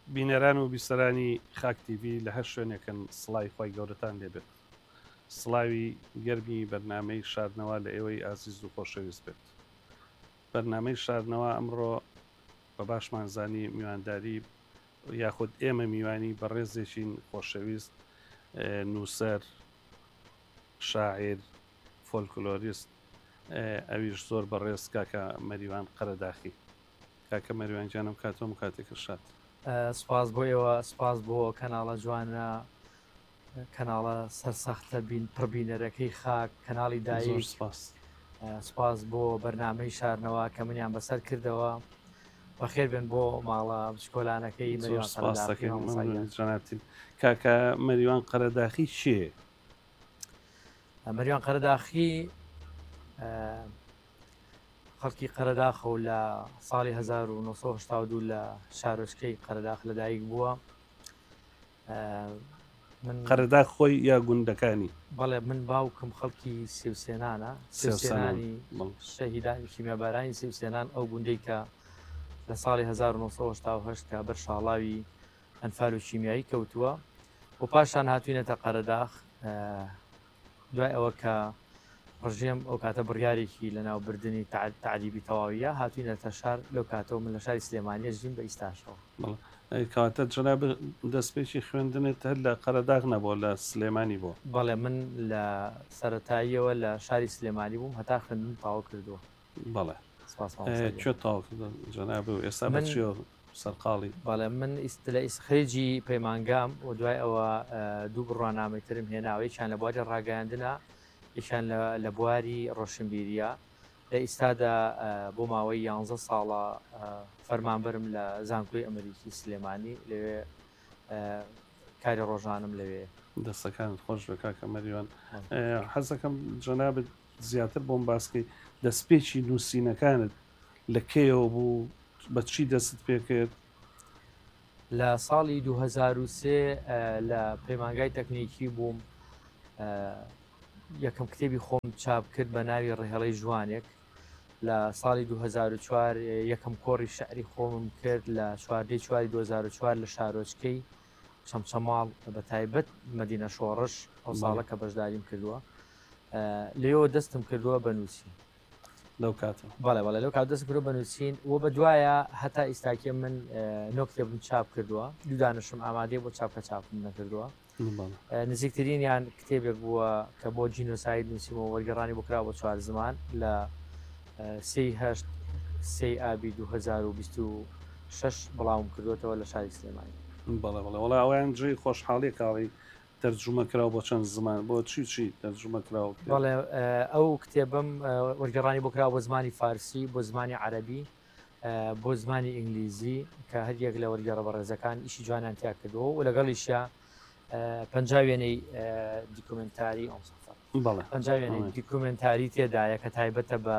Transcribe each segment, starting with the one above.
بینەران و بیسەرانی خاک تیV لە هەر شوێنێکن سڵای خۆی گەورەتان لێبێت. سڵاوی گەرمی بەرنامەی شاردنەوە لە ئێوەی ئازیز و خۆشەویست بێت. بەرنامەی شاردنەوە ئەمڕۆ بە باشمانزانی میوانداری یاخود ئێمە میوانی بە ڕێزێکین خۆشەویست، نووسەر، شاعیر، فۆلکلۆریست، ئەویش زۆر بەڕێز کاکە مەریوان قەرەداخی. کاکە مەریوان گیانم کاتۆم کاتێک شات. سپاس بۆ ئێوە، سپاس بۆ کەناڵە جوانە، کەناڵە سەرسەختە پڕبینەرەکەی خاک، کەناڵی دایک. سپاس بۆ بەرنامەی شارنەوە کە منیان بەسەر کردەوە. بەخێر بن بۆ ماڵە بچکۆلانەکەی جاناتین. کاکە مەریوان قەرەداخی چێ؟ مەریوان قەرەداخی خەڵکی قەرەداخە و لە ساڵی 1992 لە شارۆچکەی قەرەداخ لەدایک بووە. من قەرەداخ خۆی یا گوندەکانی؟ بەڵێ من باوکم خەڵکی سێوسێنانە، سێوسێنانی شەهیدانی کیمیابارانی سێوسێنان، ئەو گوندەی کە لە ساڵی 1970 کە بەر شاڵاوی ئەنفال و شیمیایی کەوتووە و پاشان هاتوینەتە قەرەداخ. دوای ئەوە کە ڕژێم ئەو کاتە بڕیارێکی لە ناوبردننی تعریبی تەواویە هاتوینەتە شار. لەو کاتەوە من لە شاری سلێمانیە ژین بە ئیستاشەوە. کاتە جەناب دەستپێکی خوێندنێت هەر لە قەرەداغ نەبووە، لە سلێمانی بوو؟ بەڵێ من لە سەرەتاییەوە لە شاری سلێمانی بووم، هەتا خوێندن تاوا کردووە. بەڵێ کوێ تاوا کردن جەناب و ئێستا بچیۆ سەرقاڵی؟ بەڵێ من لە ئیسخرێجی پەیمانگام و دوای ئەوە دوو بڕوانامەیترم هێناوە، یەکیان لە بواری ڕاگەیاندنە، یەکیان لە بواری ڕۆشنبیریە. لە ئیستادا بۆ ماوەی 11 ساڵە فەرمانبەرم لە زانکۆی ئەمریکی سلێمانی، لەوێ کاری ڕۆژانم لەوێ. دەستەکانت خۆش بە کاکە مەریوان. حەزەکەم جەنابەت زیاتر بۆم باسکەی دەستپێکی نووسینەکانت لە کێوە بوو، بە چی دەست پێکرد؟ لە ساڵی 2003 لە پەیمانگای تەکنیکی بووم، یەکەم کتێبی خۆم چاپ کرد بە ناوی ڕێهێڵەی ژوانێک. لە ساڵی 2004 یەکەم کۆڕی شعری خۆمم کرد لە 4 2004 لە شارۆچکەی چەمچەماڵ، بە تایبەت مەدینە شۆڕش، ئەو ساڵە کە بەشداریم کردووە. لێەوە دەستم کردووە بە نووسین لەو کاتە. بەڵێ لەو کات دەست کردو بە نووسین و بە دوایە هەتا ئیستاکێ من نۆ کتێبم چاپ کردووە، دوو دانشم ئامادەی بۆ چاپکە چاپم نەکردووە. نزیکترینیان کتێبێک بووە کە بۆ جینۆساید نووسیمەوە، وەرگەڕانی بکرا بۆ 4 زمان لە 3 ئابی 2026 بەڵاوم کردوێتەوە لە شاری سلێمانی. بەڵێ وڵا ئەویان جێی خۆشحاڵی کاڵی تەرجمە کراوە بۆ چەند زمان، بۆ چی تەرجمە کراوە؟ بەڵێ ئەو کتێبم وەرگەڕانی بۆ کرا بۆ زمانی فارسی، بۆ زمانی عەرەبی، بۆ زمانی ئینگلیزی، کە هەریەک لە وەرگەڕە بەڕێزەکان ئیشی جوانیان تیا کردەوە و لەگەڵیشە 50 وێنەی دیکومنتاری دیکومنتاری تێدایە کە تایبەتە بە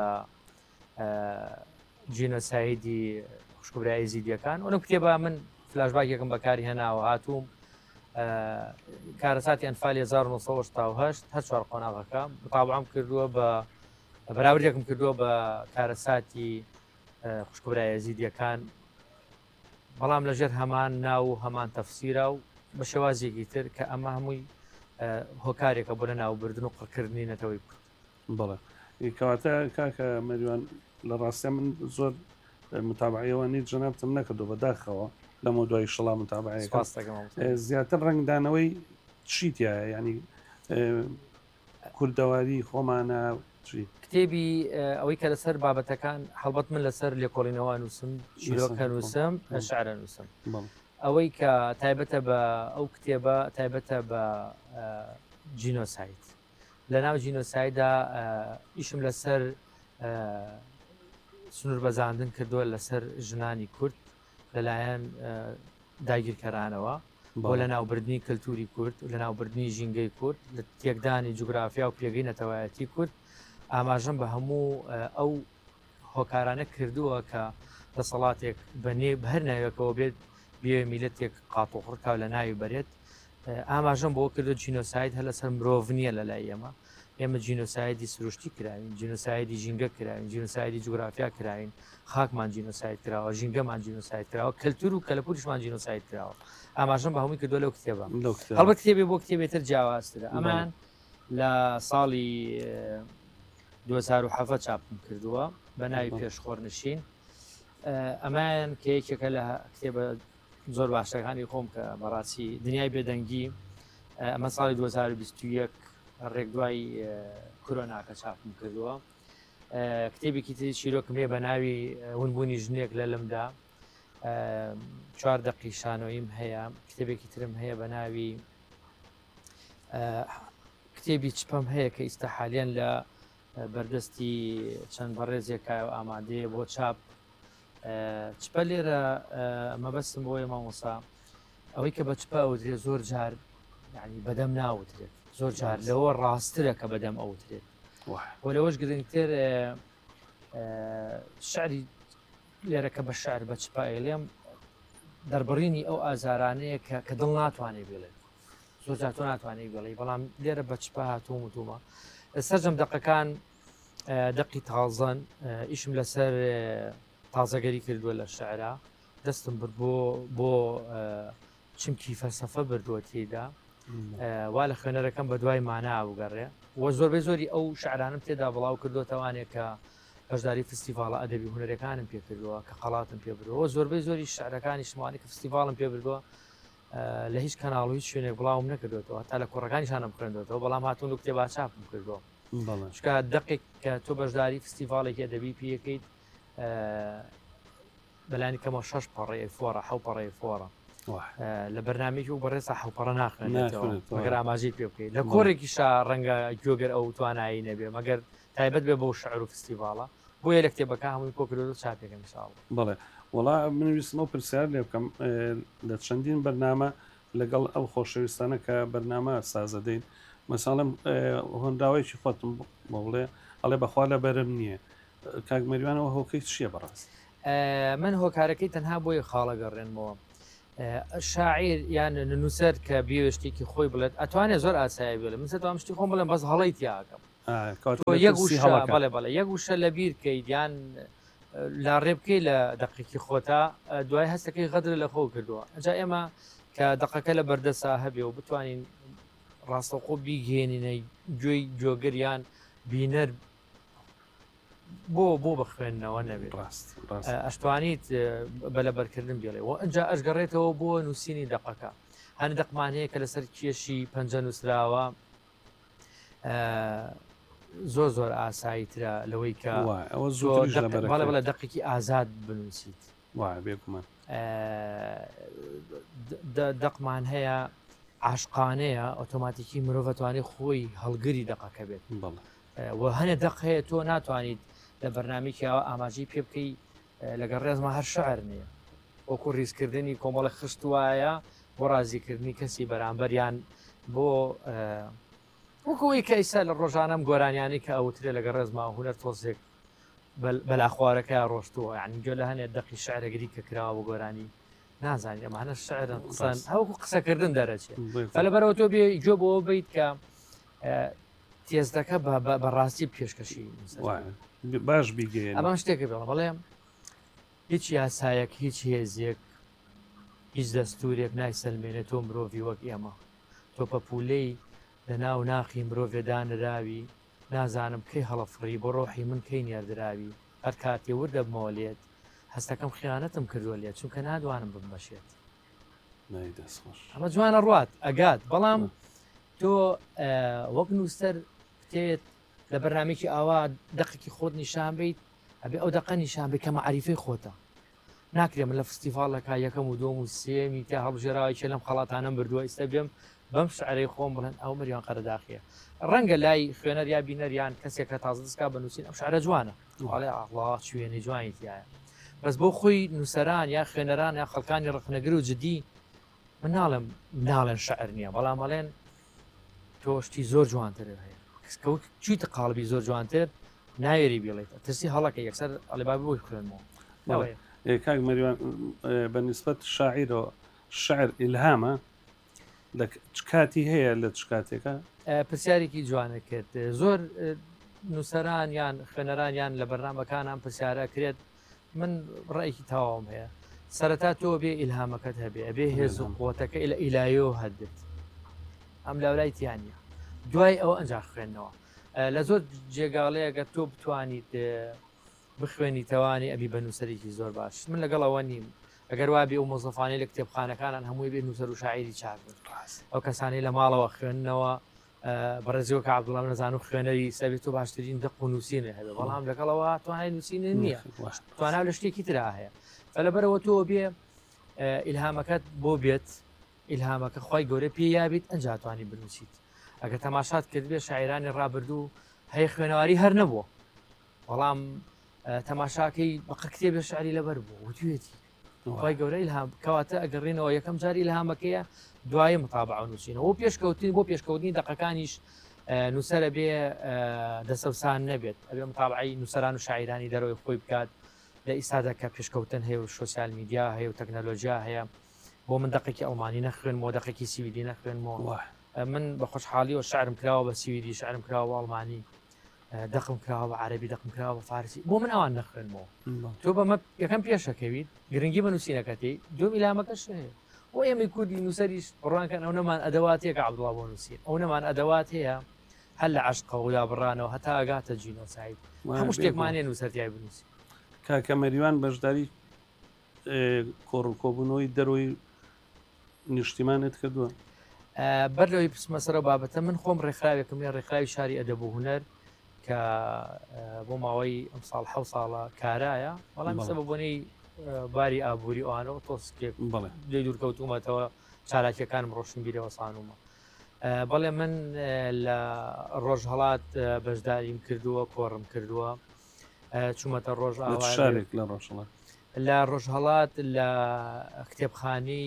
جینۆسایدی خوشکبرایی زیدیەکان. ئەو کتێبە من فلاشباکێکم بەکاری هێناوە، هاتووم کارەساتی ئەنفالی 1970 هەر 4 قۆناغەکە مطابعەم کردووە، بە بەراوردێکم کردووە بە کارەساتی خوشکبرایی زیدیەکان، بەڵام لەژێر هەمان ناو و هەمان تەفسیرە و بە شێوازێکی تر کە ئەمە هەمووی هۆکارێکە بۆ لە ناوبردن و قڕکردنی نەتەوەی کورد. بەڵێ کەواتە کاکە مەریوان لە ڕاستە من زۆر متابعەوەی جەنابتم نەکردو بەداخەوە لەمە دوای شڵا متابعەکە زیاتر ڕنگدانەوەی چیتیایە، ینی کوردەواری خۆمانە کتێبی ئەوەی کە لەسەر بابەتەکان هەڵبەت من لەسەر لێکۆڵینەوە نووسم، چیرۆکە نووسم، شعرە نووسم. ئەوەی کە تایبەتە بە ئەو کتێبە تایبەتە بە جینۆساید. لە ناو جینۆسایدا ئیشم لەسەر سنوور بەزاندن کردووە لەسەر ژنانی کورد لەلایەن داگیرکەرانەوە بۆ لە ناوبردنی کللتوری کورد، لە ناوبردنی ژینگەی کورد، لە تێکدانی جوگرافیا و پێگەی نەتەوایەتی کورد. ئاماژەم بە هەموو ئەو هۆکارانە کردووە کە دەسەڵاتێک بە هەر ناوێکەوە بێت بێ میلەتێک قاتوقڕکاو لە ناوی بەرێت. ئاماژەم بۆ کردو جینۆساید هە لەسەر مرۆڤ نییە لە لای ئێمە، ئێمە جینۆسایدی سروشتی کراوین، جینۆسایدی ژینگە کراوین، جینۆسایدی جوگرافیا کراوین، خاکمان جینۆساید کراوە، ژینگەمان جینۆساید کراوە، کەلتور و کەلەپوریشمان جینۆساید کراوە. ئاماژەم بە هەمووی کردووە لەو کتێبە. هەڵبەت کتێبێ بۆ کتێبێتر جیاوازترە. ئەمان لە ساڵی 2007 چاپم کردووە بە ناوی پێشخۆرنشین. ئەمان کە یەکێکە لە کتێبە زۆر باشەکانی خۆم کە بەڕاستی دنیای بێدەنگی ئەمە ساڵی 2021 ڕێک دوای کۆرۆناکە چاپم کردووە. کتێبێکی تری چیرۆکم هەیە بە ناوی ونبوونی ژنێک لە لەمدا 4 دقی شانۆیم هەیە. کتێبێکی ترم هەیە بە ناوی کتێبی چپەم هەیە کە ئیستا حالیان لە بەردەستی چەند بەڕێزێکە ئامادەیە بۆ چاپ. چپە لێرە مەبەستم بۆیە مامۆسا ئەوەی کە بە چپە ئەوترێت زۆر جار یعنی بەدەم ناوترێت، زۆر جار لەوە ڕاسترە کە بەدەم ئەوترێت. بۆ لەوەش گرنگتر شعری لێرە کە بە شعر بە چپە ئێلێم دەربڕینی ئەو ئازارانەیە کە دڵ ناتوانێت بێڵێت، زۆر جار تۆ ناتوانێت بێڵێ، بەڵام لێرە بە چپە هاتووم وتومە. سەرجەم دەقەکان دەقی تازەن، ئیشم لەسەر تازەگەری کردووە لە شعرا، دەستم برد بۆ چمکی فەلسەفە بردووە تێدا، وا لە خوێنەرەکەم بە دوای مانا وگەڕێ وە زۆربەی زۆری ئەو شعرانم تێدا بڵاو کردوتەوانێت کە بەشداری فستیڤالە ئەدەبی هونەرەکانم پێ کردووە کە خەڵاتم پێ بردووە. زۆربەی زۆری شعرەکانی شمانی کە فستیڤالم پێ بردووە لە هیچ کەناڵ و هیچ شوێنێک بڵاوم نەکردوێتەوە، تا لە کوڕەکانیشانم خوێندوێتەوە، بەڵام هاتوون و کتێبا چاپم کردووە. چکە دقێک کە تۆ بەشداری فستیڤالێکی ئەدەبی پێەکەیت بەلانی کەمە 6 پەڕێ فۆرە 7 پەڕێ فۆرە لە بەرنامێکی و بەڕێستا حوپەڕە ناخوێنێتەوە مەگەر ئاماژەی پێ بکەیت. لە کۆڕێکیشا ڕەنگە گوێگەر ئەو توانایی نەبێ مەگەر تایبەت بێ بەو شعر و فستیڤاڵە، بۆیە لە کتێبەکە هەمووی کۆکردو چاپێکم ساڵ. بەڵێ وڵا منویستمەوە پرسیار لێ بکەم لە چەندین بەرنامە لەگەڵ ئەو خۆشەویستانە کە بەرنامە سازەدەین مەساڵم هۆنداوەیەکی خۆتم بڵێ ئەڵێ بەخوا لە بەرم نییە، کاک مەریوانەوە هۆکەی چییە بەڕاست؟ من هۆکارەکەی تەنها بۆی خاڵە گەڕێنمەوە. شاعیر یان نووسەر کە بێوێشتێکی خۆی بڵێت ئەتوانێت زۆر ئاسایی بێت، من سەتوانم شتی خۆم بڵێم بەس هەڵەی تیاکەم بەڵێ یەک وشە لە بیر کەیت یان لا ڕێبکەی لە دقیقی خۆتا دوای هەستەکەی غەدر لە خۆ کردووە. ئەجا ئێمە کە دقەکە لە بەردەسا هەبێ و بتوانین ڕاستەوخۆ بیگەێنینە گوێی جۆگەریان بینەر بۆ بخوێنەوە نەبێت ئەشتوانیت بەلەبەرکردن بێڵێ و ئەجا ئەشگەڕێتەوە بۆ نووسینی دقەکە. هەن دەقمانەیە کە لەسەر کێشی پەنجە نووسراوە زۆر زۆر ئاساییترە لەوەی کە بەڵێ دقێکی ئازاد بنووسیت. دەقمان هەیە عاشقانەیە ئۆتۆماتیکی مرۆڤەتوانێت خۆی هەڵگری دقەکە بێت و هەنێ دەق هەیە تۆ ناتوانیت لە بەرنامێکیەوە ئاماژەی پێ بکەی لەگەڵ ڕێزمە هەر شعر نییە، وەکو ڕیزکردنی کۆمەڵە خشت وایە بۆ ڕازیکردنی کەسی بەرامبەریان بۆ وەکەوەی کە ئیسا لە ڕۆژانەم گۆرانیانی کە ئەوترێ لەگە ڕێزما هونەر تۆزێک بەلاخوارەکە ڕۆشتووە یعنی گوێ لە هەنێ دەقی شعرەگری کە کراوە بۆ گۆرانی نازانانی ئەمانە شعرن قسەن هەوکو قسەکردن دەرەچێت لەبەرەوە تۆ بێ گوێ بۆەوە بیت کە تێزدەکە بەڕاستی پێشکەشی باش بیگەێن. ئەمان شتێکە بڵێ بەڵێم هیچ یاسایەک هیچ هێزیەک هیچ دەستورێک نایسەلمێنێت تۆ مرۆڤی وەک ئێمە، تۆ پەپولەی لە ناو ناخی مرۆڤێدا نراوی، نازانم کەی هەڵەفڕی بۆ ڕۆحی من کەی نێردراوی، هەر کاتێ وردە بمەوەلێت هەستەکەم خیانەتم کردووە لێت چونکە نادوانم بمبەشێت. ئەمە جوانە ڕوات ئەگات، بەڵام تۆ وەک نووسەر بتێت لە بەرنامێکی ئاوا دقێکی خۆت نیشان بیت ئەبێ ئەو دقە نیشان بێت کە مەعریفەی خۆتە. ناکرێ من لە فستیڤالەکە یەکەم و دۆم و سێمی تا هەڵبژێراوی لەم خەڵاتانم بردووە ئێستا بێم بەم شعرەی خۆم بڵێن ئەو مریان قەرەداخیە. ڕەنگە لای خوێنەر یا بینەریان کەسێک کە تازە دەستکا بنووسین ئەم شعرە جوانە وڵێ ئاڵڵا شوێنەی جوانی تایە، بەس بۆ خۆی نووسەران یا خوێنەران یا خەڵکانی ڕقنەگر و جدی من ناڵێن شعر نییە، بەڵام ئەڵێن تۆشتی زۆر جوانتر هەیە کەسکەوت چیتە قاڵبی زۆر جوانتر ناوێری بێڵێت ترسی هەڵەکە یەکسەر ئەڵێبابی بۆی خوێنمەوە. کاک مەریوان بەنسبەت شاعیرەوە شعر ئیلهامە لە چ کاتی هەیە لە چ کاتێکە پرسیارێکی جوانە کرد زۆر نووسەران یان خوێنەرانیان لە بەرنامەکانان پرسیارە کرێت من ڕێکی تاوام هەیە سەرەتا تۆ بێ ئیلهامەکەت هەبێ ئەبێ هێز و قوتەکە لە ئیلایۆ هەدت ئەم لاولایتیانە دوای ئەوە ئەنجا خوێندنەوە لە زۆر جێگاڵەیەگە تۆ بتوانیت بخوێنی تەوانی ئەبی بە نووسەرێکی زۆر باش من لەگەڵەوە نیم ئەگەر وا بێ و مۆزەفانەی لە کتێبخانەکانان هەمووی بێ نووسەر و شاعیری چاکن ئەو کەسانی لە ماڵەوە خوێندنەوە بەڕێزیەوە کە عەبدوڵڵا نەزان و خوێنەری سەبێت و باشترین دق و نووسینە هەبێ بەڵام لەگەڵەوە توانای نووسینە نییە تواناو لە شتێکی ترا هەیە لەبەرەوە تۆ بێ ئیلهامەکەت بۆ بێت ئیلهامەکە خی گەورە پێ یابیت ئەنجا توانی بنووسیت ئەگە تەماشات کرد بێ شاعرانی ڕابردوو هەیە خوێنەواری هەر نەبووە بەڵام تەماشاکەی بەقە کتێبە شعری لەبەر بوو وتوێتی خی گەورە ئیلهام کەواتە ئەگەڕێنەوە یەکەم جاری ئیلهامەکەیە دوای متابعە نووسینەوە بۆ پێشکەوتین بۆ پێشکەوتنی دەقەکانیش نووسەرە بێ دەسەوسان نەبێت ئەبێ متابعی نووسەران و شاعرانی دەرەوەی خۆی بکات لە ئیسادا کە پێشکەوتن هەیە و سۆسیال میدیا هەیە و تەکنەلۆژیا هەیە بۆ من دقێکی ئەڵمانی نەخوێنمەوە دقێکی سیویدی نەخوێنمەوە من بە خۆشحاڵی و شعرم کراوە بە سیویدی شعرم کراوە ئەڵمانی دەقم کراوە بە عەرەبی دەقم کراوە بە فارسی بۆ من ئەوان نەخوێنمەوە تۆ بەمە یەکەم پێشەکەویت گرنگی بە نووسینەکەتی دوم ئیلامەکەش هەیە بۆ ئێمەی کوردی نووسەریش ڕوانکەن ئەو نەمان ئەدەواتێکە عەبدوڵڵا بۆ نووسین ئەو نەمان ئەدەوات هەیە هەر لە عەشقە و یا بڕانەوە هەتا ئەگاتە جینۆساید هەموو شتێکمانێ نووسەرتیای بنووسی کاکە مەریوان بەشداری کۆڕکۆبوونەوەی دەرەوەی نیشتیمانت کردووە بەرلەوەی پرسمەسەرە بابەتە من خۆم ڕێکخراوێکم لێ ڕێکخراوی شاری ئەدەب و هونەر کە بۆ ماوەی ئەم ساڵ حەو ساڵە کارایە بەڵام سەبە بۆنەی باری ئابووری ئەوانەوە تۆسکێک لێ دوورکەوتومەتەوە چالاکیەکانم ڕۆشن بیرەوە سانومە بەڵێ من لە ڕۆژهەڵات بەشداریم کردووە کۆڕم کردووە چوومەتە ڕۆژ شارێک لە ڕۆژهەڵات لە ڕۆژهەڵات لە کتێبخانەی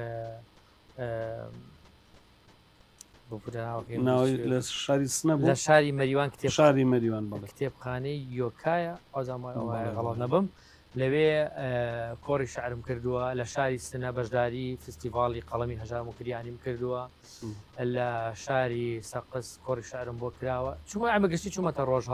لە شاری سنە لە شاری مەریوان کتێب شاری مەریوان کتێبخانەی یۆکایە ئازامایەوەی غەڵات نەبم لەوێ کۆڕی شعرم کردووە لە شاری سنە بەشداری فستیڤاڵی قەڵەمی هەژار مکریانیم کردووە لە شاری سەقس کۆڕی شعرم بۆ کراوە چوومە ئەمە گشتی چوومەتە ڕۆژ